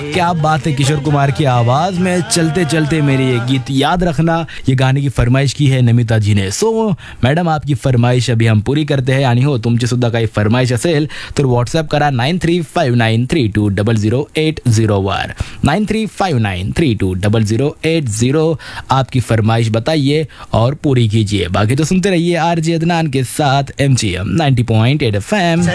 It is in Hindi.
क्या बात है, किशोर कुमार की आवाज में चलते चलते मेरे ये गीत याद रखना, ये गाने की फरमाइश की है नमिता जी ने. सो मॅडम, आपकी फरमाइश अभी हम पूरी करते हैं. आणि हो, तुमची सुद्धा काही फरमाइश असेल तर व्हॉट्सअप करा 9359320080 वर. 9359320080. आपकी फरमाइश बताइए और पूरी कीजिए. बाकी तो सुनते रहिए आरजे अदनान के साथ MGM 90.8 FM.